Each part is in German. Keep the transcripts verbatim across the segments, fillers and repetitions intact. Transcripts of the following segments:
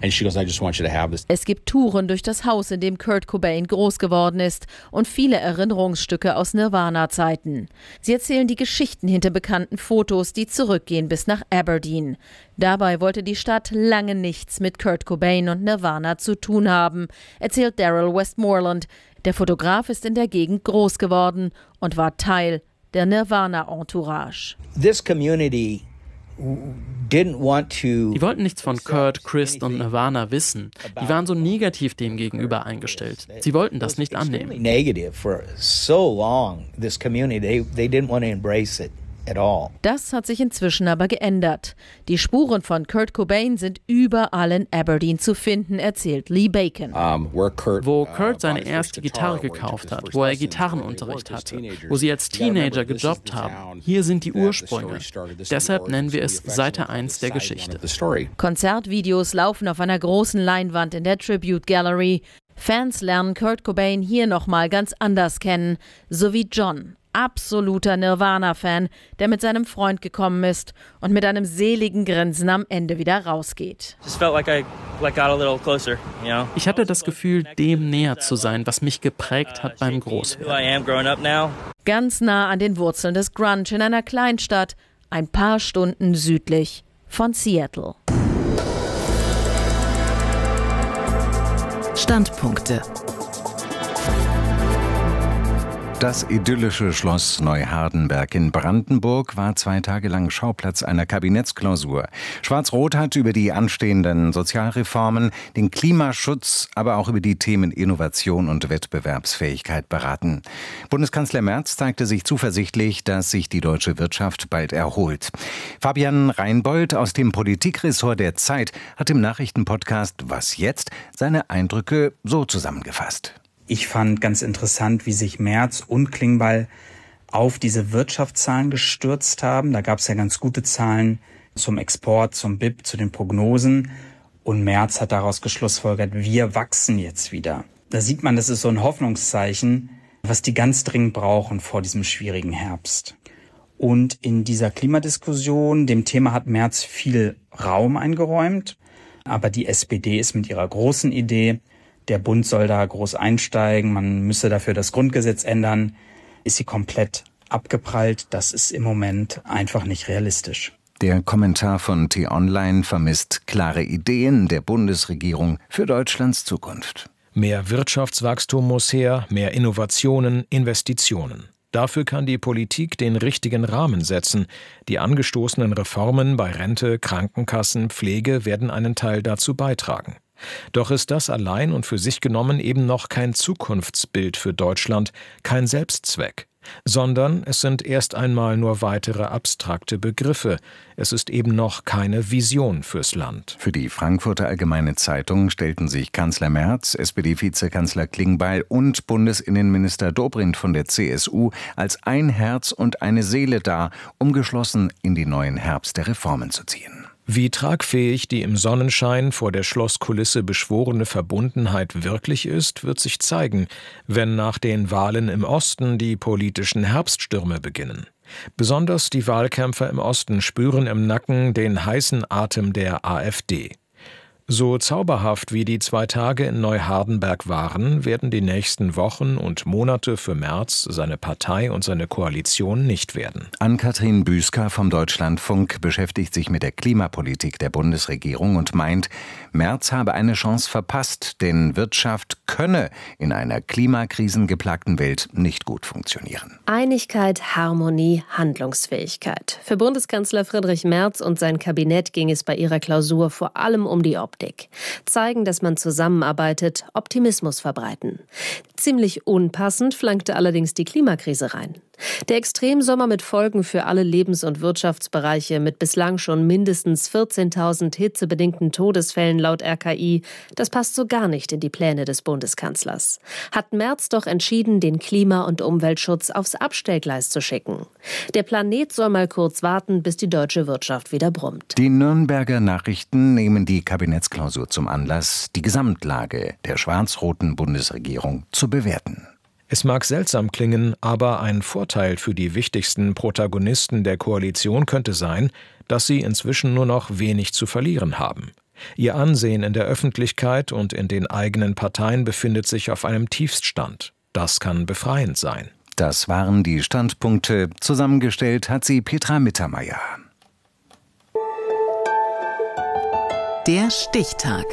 Es gibt Touren durch das Haus, in dem Kurt Cobain groß geworden ist, und viele Erinnerungsstücke aus Nirvana-Zeiten. Sie erzählen die Geschichten hinter bekannten Fotos, die zurückgehen bis nach Aberdeen. Dabei wollte die Stadt lange nichts mit Kurt Cobain und Nirvana zu tun haben, erzählt Daryl Westmoreland. Der Fotograf ist in der Gegend groß geworden und war Teil der Nirvana-Entourage. This community didn't want to. Die wollten nichts von Kurt, Chris und Nirvana wissen. Die waren so negativ dem gegenüber eingestellt. Sie wollten das nicht annehmen. Negative for so long. This community, they, they didn't want to embrace it. Das hat sich inzwischen aber geändert. Die Spuren von Kurt Cobain sind überall in Aberdeen zu finden, erzählt Lee Bacon. Wo Kurt seine erste Gitarre gekauft hat, wo er Gitarrenunterricht hatte, wo sie als Teenager gejobbt haben. Hier sind die Ursprünge. Deshalb nennen wir es Seite eins der Geschichte. Konzertvideos laufen auf einer großen Leinwand in der Tribute Gallery. Fans lernen Kurt Cobain hier nochmal ganz anders kennen, so wie John. Absoluter Nirvana-Fan, der mit seinem Freund gekommen ist und mit einem seligen Grinsen am Ende wieder rausgeht. Ich hatte das Gefühl, dem näher zu sein, was mich geprägt hat beim Großwerden. Ganz nah an den Wurzeln des Grunge in einer Kleinstadt, ein paar Stunden südlich von Seattle. Standpunkte. Das idyllische Schloss Neuhardenberg in Brandenburg war zwei Tage lang Schauplatz einer Kabinettsklausur. Schwarz-Rot hat über die anstehenden Sozialreformen, den Klimaschutz, aber auch über die Themen Innovation und Wettbewerbsfähigkeit beraten. Bundeskanzler Merz zeigte sich zuversichtlich, dass sich die deutsche Wirtschaft bald erholt. Fabian Reinbold aus dem Politikressort der Zeit hat im Nachrichtenpodcast Was jetzt seine Eindrücke so zusammengefasst. Ich fand ganz interessant, wie sich Merz und Klingbeil auf diese Wirtschaftszahlen gestürzt haben. Da gab es ja ganz gute Zahlen zum Export, zum B I P, zu den Prognosen. Und Merz hat daraus geschlussfolgert, wir wachsen jetzt wieder. Da sieht man, das ist so ein Hoffnungszeichen, was die ganz dringend brauchen vor diesem schwierigen Herbst. Und in dieser Klimadiskussion, dem Thema hat Merz viel Raum eingeräumt. Aber die S P D ist mit ihrer großen Idee, der Bund soll da groß einsteigen, man müsse dafür das Grundgesetz ändern, ist sie komplett abgeprallt. Das ist im Moment einfach nicht realistisch. Der Kommentar von T-Online vermisst klare Ideen der Bundesregierung für Deutschlands Zukunft. Mehr Wirtschaftswachstum muss her, mehr Innovationen, Investitionen. Dafür kann die Politik den richtigen Rahmen setzen. Die angestoßenen Reformen bei Rente, Krankenkassen, Pflege werden einen Teil dazu beitragen. Doch ist das allein und für sich genommen eben noch kein Zukunftsbild für Deutschland, kein Selbstzweck, sondern es sind erst einmal nur weitere abstrakte Begriffe. Es ist eben noch keine Vision fürs Land. Für die Frankfurter Allgemeine Zeitung stellten sich Kanzler Merz, S P D-Vizekanzler Klingbeil und Bundesinnenminister Dobrindt von der C S U als ein Herz und eine Seele dar, um geschlossen in den neuen Herbst der Reformen zu ziehen. Wie tragfähig die im Sonnenschein vor der Schlosskulisse beschworene Verbundenheit wirklich ist, wird sich zeigen, wenn nach den Wahlen im Osten die politischen Herbststürme beginnen. Besonders die Wahlkämpfer im Osten spüren im Nacken den heißen Atem der AfD. So zauberhaft wie die zwei Tage in Neuhardenberg waren, werden die nächsten Wochen und Monate für Merz, seine Partei und seine Koalition nicht werden. Ann-Kathrin Büsker vom Deutschlandfunk beschäftigt sich mit der Klimapolitik der Bundesregierung und meint, Merz habe eine Chance verpasst, denn Wirtschaft könne in einer klimakrisengeplagten Welt nicht gut funktionieren. Einigkeit, Harmonie, Handlungsfähigkeit. Für Bundeskanzler Friedrich Merz und sein Kabinett ging es bei ihrer Klausur vor allem um die Optik. Zeigen, dass man zusammenarbeitet, Optimismus verbreiten. Ziemlich unpassend flankte allerdings die Klimakrise rein. Der Extremsommer mit Folgen für alle Lebens- und Wirtschaftsbereiche mit bislang schon mindestens vierzehntausend hitzebedingten Todesfällen laut R K I, das passt so gar nicht in die Pläne des Bundeskanzlers. Hat Merz doch entschieden, den Klima- und Umweltschutz aufs Abstellgleis zu schicken. Der Planet soll mal kurz warten, bis die deutsche Wirtschaft wieder brummt. Die Nürnberger Nachrichten nehmen die Kabinettsklausur zum Anlass, die Gesamtlage der schwarz-roten Bundesregierung zu bewerten. Es mag seltsam klingen, aber ein Vorteil für die wichtigsten Protagonisten der Koalition könnte sein, dass sie inzwischen nur noch wenig zu verlieren haben. Ihr Ansehen in der Öffentlichkeit und in den eigenen Parteien befindet sich auf einem Tiefststand. Das kann befreiend sein. Das waren die Standpunkte. Zusammengestellt hat sie Petra Mittermeier. Der Stichtag.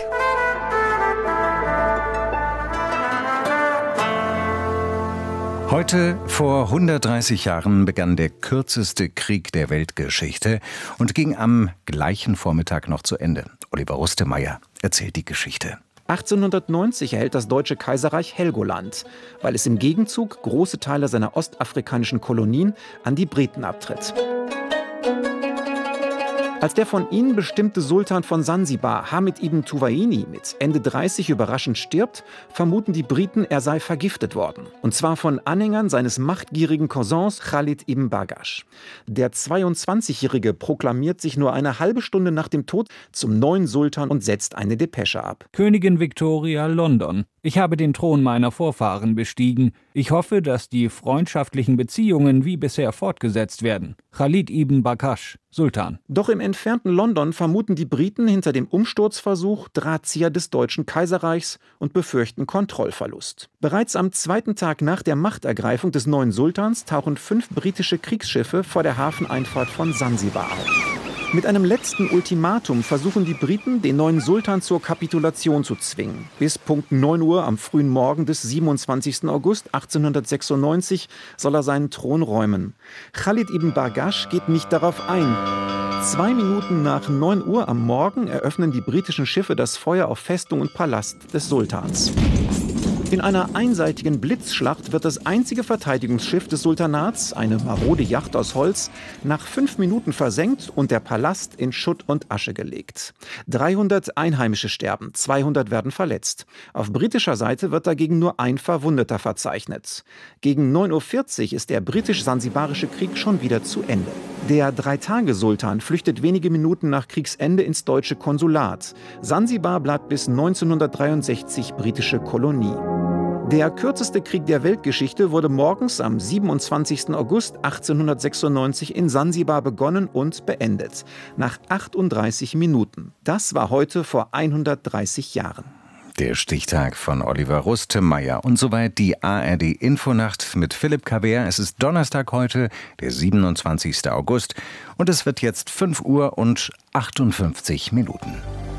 Heute vor hundertdreißig Jahren begann der kürzeste Krieg der Weltgeschichte und ging am gleichen Vormittag noch zu Ende. Oliver Rustemeyer erzählt die Geschichte. achtzehnhundertneunzig erhält das Deutsche Kaiserreich Helgoland, weil es im Gegenzug große Teile seiner ostafrikanischen Kolonien an die Briten abtritt. Als der von ihnen bestimmte Sultan von Sansibar, Hamid ibn Tuwaini, mit Ende dreißig überraschend stirbt, vermuten die Briten, er sei vergiftet worden. Und zwar von Anhängern seines machtgierigen Cousins Khalid ibn Bargash. Der zweiundzwanzigjährige proklamiert sich nur eine halbe Stunde nach dem Tod zum neuen Sultan und setzt eine Depesche ab. Königin Victoria, London. Ich habe den Thron meiner Vorfahren bestiegen. Ich hoffe, dass die freundschaftlichen Beziehungen wie bisher fortgesetzt werden. Khalid ibn Bargash, Sultan. Doch im entfernten London vermuten die Briten hinter dem Umsturzversuch Drahtzieher des Deutschen Kaiserreichs und befürchten Kontrollverlust. Bereits am zweiten Tag nach der Machtergreifung des neuen Sultans tauchen fünf britische Kriegsschiffe vor der Hafeneinfahrt von Sansibar auf. Mit einem letzten Ultimatum versuchen die Briten, den neuen Sultan zur Kapitulation zu zwingen. Bis Punkt neun Uhr am frühen Morgen des siebenundzwanzigsten August achtzehnhundertsechsundneunzig soll er seinen Thron räumen. Khalid ibn Bargash geht nicht darauf ein. Zwei Minuten nach neun Uhr am Morgen eröffnen die britischen Schiffe das Feuer auf Festung und Palast des Sultans. In einer einseitigen Blitzschlacht wird das einzige Verteidigungsschiff des Sultanats, eine marode Yacht aus Holz, nach fünf Minuten versenkt und der Palast in Schutt und Asche gelegt. dreihundert Einheimische sterben, zweihundert werden verletzt. Auf britischer Seite wird dagegen nur ein Verwundeter verzeichnet. Gegen neun Uhr vierzig ist der britisch-sansibarische Krieg schon wieder zu Ende. Der Drei-Tage-Sultan flüchtet wenige Minuten nach Kriegsende ins deutsche Konsulat. Sansibar bleibt bis neunzehnhundertdreiundsechzig britische Kolonie. Der kürzeste Krieg der Weltgeschichte wurde morgens am siebenundzwanzigsten August achtzehnhundertsechsundneunzig in Sansibar begonnen und beendet. Nach achtunddreißig Minuten. Das war heute vor hundertdreißig Jahren. Der Stichtag von Oliver Rustemeyer. Und soweit die A R D-Infonacht mit Philipp Kaber. Es ist Donnerstag heute, der siebenundzwanzigsten August. Und es wird jetzt fünf Uhr und achtundfünfzig Minuten.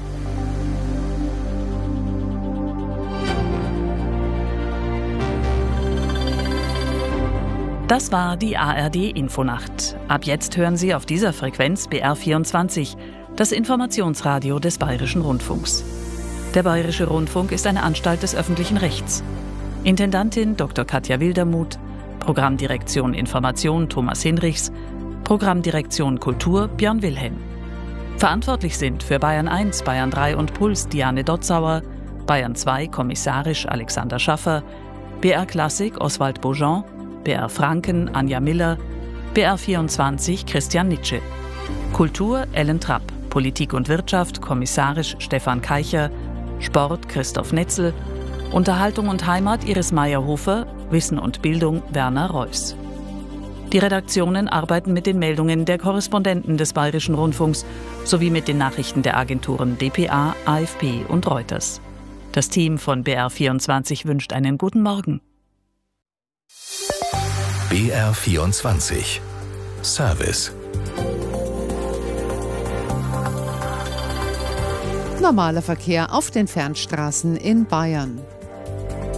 Das war die A R D-Infonacht. Ab jetzt hören Sie auf dieser Frequenz B R vierundzwanzig, das Informationsradio des Bayerischen Rundfunks. Der Bayerische Rundfunk ist eine Anstalt des öffentlichen Rechts. Intendantin Doktor Katja Wildermuth, Programmdirektion Information Thomas Hinrichs, Programmdirektion Kultur Björn Wilhelm. Verantwortlich sind für Bayern eins, Bayern drei und Puls Diane Dotzauer, Bayern zwei kommissarisch Alexander Schaffer, B R Klassik Oswald Beaujean, B R Franken Anja Miller, B R vierundzwanzig Christian Nitsche. Kultur Ellen Trapp, Politik und Wirtschaft kommissarisch Stefan Keicher, Sport Christoph Netzel, Unterhaltung und Heimat Iris Meyer-Hofer, Wissen und Bildung Werner Reuss. Die Redaktionen arbeiten mit den Meldungen der Korrespondenten des Bayerischen Rundfunks sowie mit den Nachrichten der Agenturen D P A, A F P und Reuters. Das Team von B R vierundzwanzig wünscht einen guten Morgen. B R vierundzwanzig Service. Normaler Verkehr auf den Fernstraßen in Bayern.